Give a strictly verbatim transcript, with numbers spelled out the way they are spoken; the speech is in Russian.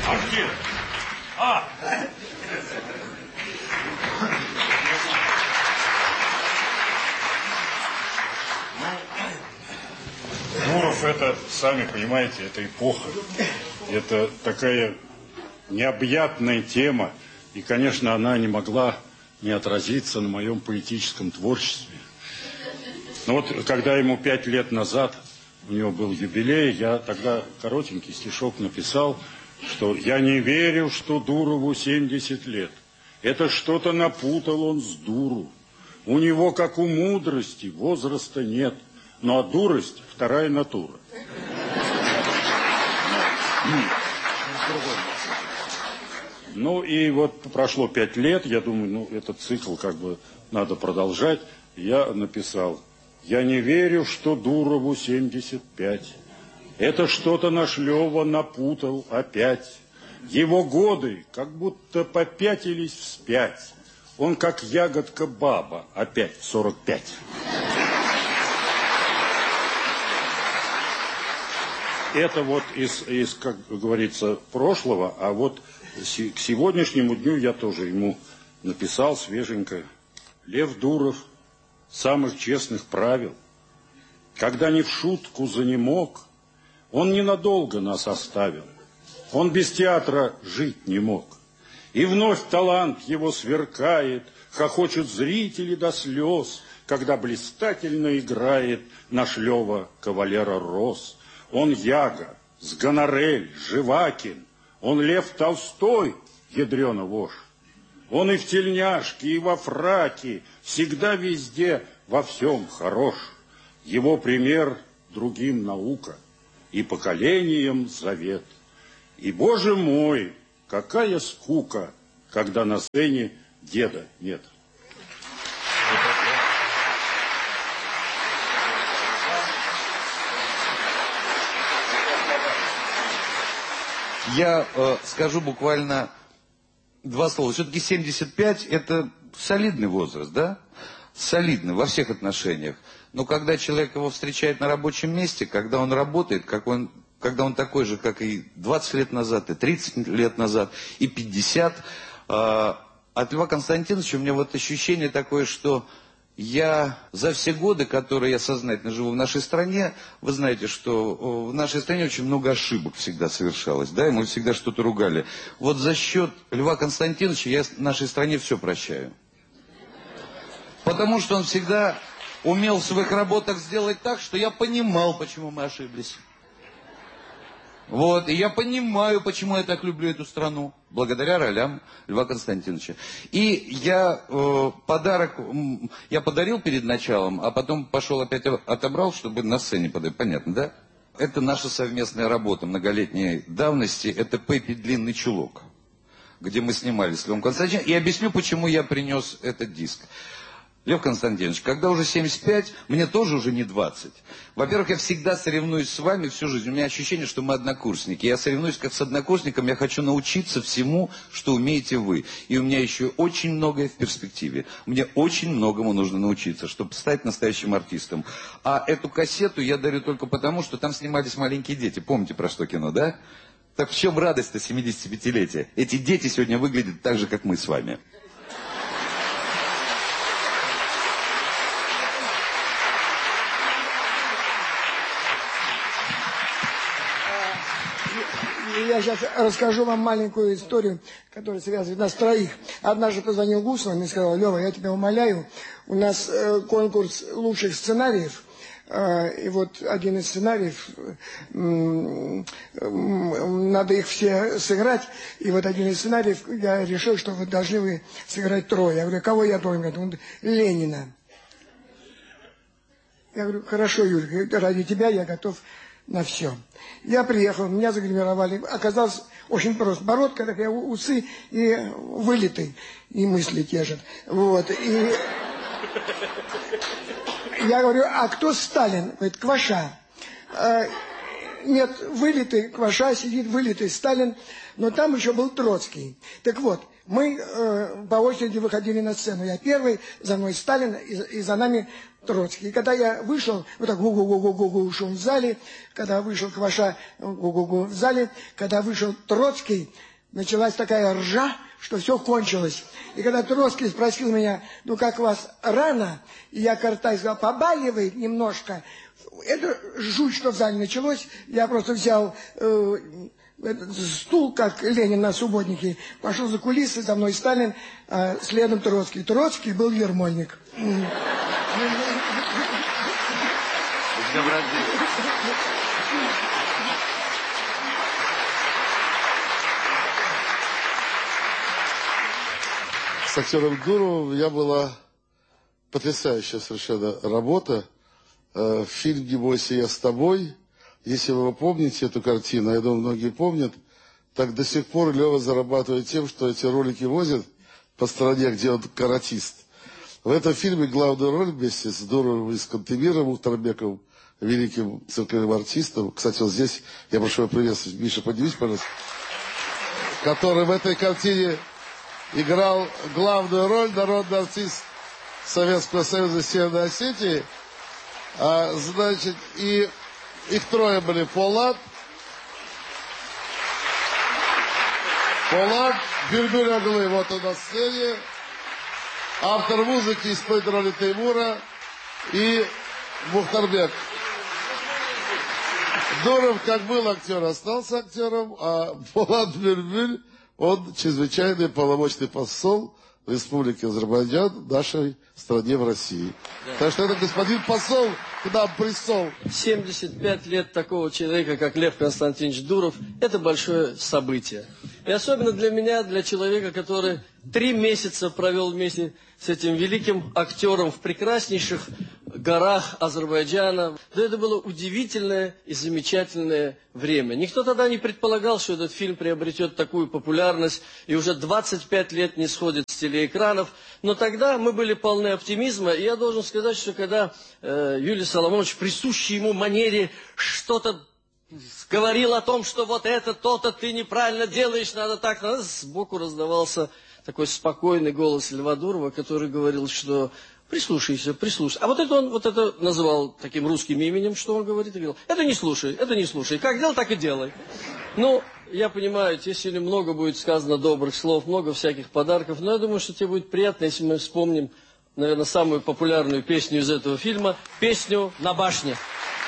А где? А! Дуров, это, сами понимаете, это эпоха. Это такая необъятная тема. И, конечно, она не могла не отразиться на моем поэтическом творчестве. Но вот, когда ему пять лет назад, у него был юбилей, я тогда коротенький стишок написал, что я не верю, что Дурову семьдесят лет. Это что-то напутал он с дуру. У него, как у мудрости, возраста нет. Ну, а дурость – вторая натура. Ну, и вот прошло пять лет, я думаю, ну, этот цикл как бы надо продолжать. Я написал, я не верю, что Дурову семьдесят пять. Это что-то наш Лёва напутал опять. Его годы как будто попятились вспять. Он как ягодка-баба, опять в сорок пять. Это вот из, из, как говорится, прошлого, а вот к сегодняшнему дню я тоже ему написал свеженько. Лев Дуров самых честных правил, когда не в шутку занемог, он ненадолго нас оставил. Он без театра жить не мог. И вновь талант его сверкает, хохочут зрители до слез, когда блистательно играет наш Лева кавалера роз. Он Яга, Сгонорель, Живакин, он Лев Толстой, ядрёна вошь. Он и в тельняшке, и во фраке, всегда везде, во всем хорош. Его пример другим наука, и поколениям завет. И, Боже мой, какая скука, когда на сцене деда нет. Я э, скажу буквально два слова. Все-таки семьдесят пять – это солидный возраст, да? Солидный во всех отношениях. Но когда человек его встречает на рабочем месте, когда он работает, как он, когда он такой же, как и двадцать лет назад, и тридцать лет назад, и пятьдесят, э, от Льва Константиновича у меня вот ощущение такое, что я за все годы, которые я сознательно живу в нашей стране, вы знаете, что в нашей стране очень много ошибок всегда совершалось, да, и мы всегда что-то ругали. Вот за счет Льва Константиновича я нашей стране все прощаю. Потому что он всегда умел в своих работах сделать так, что я понимал, почему мы ошиблись. Вот, и я понимаю, почему я так люблю эту страну, благодаря ролям Льва Константиновича. И я э, подарок, я подарил перед началом, а потом пошел опять отобрал, чтобы на сцене подарить. Понятно, да? Это наша совместная работа многолетней давности, это Пеппи «Длинный чулок», где мы снимались с Львом Константиновичем. И объясню, почему я принес этот диск. Лев Константинович, когда уже семьдесят пять, мне тоже уже не двадцать. Во-первых, я всегда соревнуюсь с вами всю жизнь. У меня ощущение, что мы однокурсники. Я соревнуюсь как с однокурсником, я хочу научиться всему, что умеете вы. И у меня еще очень многое в перспективе. Мне очень многому нужно научиться, чтобы стать настоящим артистом. А эту кассету я дарю только потому, что там снимались маленькие дети. Помните, про что кино, да? Так в чем радость-то семидесятипятилетия? Эти дети сегодня выглядят так же, как мы с вами. Я сейчас расскажу вам маленькую историю, которая связывает нас троих. Однажды позвонил Гусман и сказал: Лева, я тебя умоляю, у нас э, конкурс лучших сценариев. Э, и вот один из сценариев, э, э, надо их все сыграть. И вот один из сценариев, я решил, что вы должны вы сыграть трое. Я говорю: кого я должен? Он говорит: Ленина. Я говорю: хорошо, Юрий, ради тебя я готов на все. Я приехал, меня загримировали. Оказалось очень просто. Бородка такая, усы и вылитый, и мысли те же. Вот. И я говорю: а кто Сталин? Говорит: Кваша. нет, вылитый Кваша, сидит вылитый Сталин, но там еще был Троцкий. Так вот, мы э, по очереди выходили на сцену. Я первый, за мной Сталин и, и за нами Троцкий. И когда я вышел, вот так гу-гу-гу-гу-гу ушел в зале, когда вышел Кваша, гу-гу-гу в зале, когда вышел Троцкий, началась такая ржа, что все кончилось. И когда Троцкий спросил меня, ну как у вас рано, и я картай сказал, побаливает немножко. Это жуть, что в зале началось. Я просто взял э, этот стул, как Ленин на субботнике, пошел за кулисы, за мной Сталин, а следом Троцкий. Троцкий был Ермольник. С актером Дуровым у меня была потрясающая совершенно работа. В фильме «Не бойся, я с тобой». Если вы помните эту картину, я думаю, многие помнят, так до сих пор Лева зарабатывает тем, что эти ролики возят по стране, где он каратист. В этом фильме главную роль вместе с Дуровым и с Кантемиром Мухтарбековым, великим цирковым артистом, кстати, вот здесь, я прошу его приветствовать, Миша, поднимись, пожалуйста, который в этой картине играл главную роль, народный артист Советского Союза Северной Осетии. А, значит, и их трое были: Полат, Полат, Бюльбюль Оглы, вот он на сцене, автор музыки, исполнитель роли Теймура и Мухтарбек. Дуров, как был актер, остался актером, а Полат Бюльбюль, он чрезвычайный полномочный посол Республики Азербайджан, нашей стране в России. Да. Так что это господин посол к нам присол. семьдесят пять лет такого человека, как Лев Константинович Дуров, это большое событие. И особенно для меня, для человека, который три месяца провел вместе с этим великим актером в прекраснейших горах Азербайджана. Да, это было удивительное и замечательное время. Никто тогда не предполагал, что этот фильм приобретет такую популярность и уже двадцать пять лет не сходит с телеэкранов. Но тогда мы были полны оптимизма. И я должен сказать, что когда э, Юлий Соломонович, присущий ему манере, что-то говорил о том, что вот это, то-то ты неправильно делаешь, надо так, надо, сбоку раздавался такой спокойный голос Льва Дурова, который говорил, что прислушайся, прислушайся. А вот это он вот это называл таким русским именем, что он говорит, и говорил, это не слушай, это не слушай, как делал, так и делай. Ну, я понимаю, тебе сегодня много будет сказано добрых слов, много всяких подарков, но я думаю, что тебе будет приятно, если мы вспомним, наверное, самую популярную песню из этого фильма, песню «На башне».